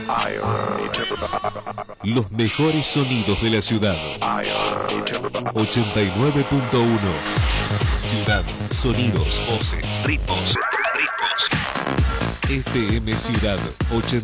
Los mejores sonidos de la ciudad. 89.1. Ciudad, sonidos, voces, ritmos. FM Ciudad 89.